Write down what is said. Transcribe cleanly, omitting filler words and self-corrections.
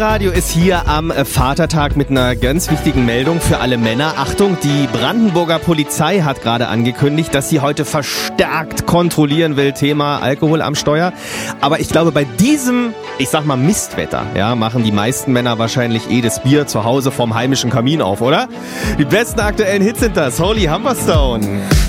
Hitradio ist hier am Vatertag mit einer ganz wichtigen Meldung für alle Männer. Achtung, die Brandenburger Polizei hat gerade angekündigt, dass sie heute verstärkt kontrollieren will, Thema Alkohol am Steuer. Aber ich glaube, bei diesem, ich sag mal Mistwetter, ja, machen die meisten Männer wahrscheinlich das Bier zu Hause vorm heimischen Kamin auf, oder? Die besten aktuellen Hits sind das. Holy Humberstone.